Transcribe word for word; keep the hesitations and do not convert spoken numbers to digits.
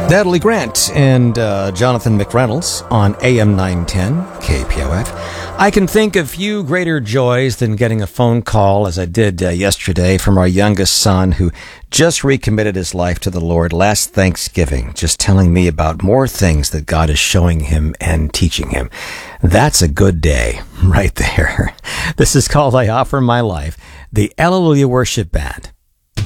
Natalie Grant and uh, Jonathan McReynolds on A M nine ten K P O F. I can think of few greater joys than getting a phone call, as I did uh, yesterday, from our youngest son who just recommitted his life to the Lord last Thanksgiving, just telling me about more things that God is showing him and teaching him. That's a good day right there. This is called I Offer My Life, the Alleluia Worship Band.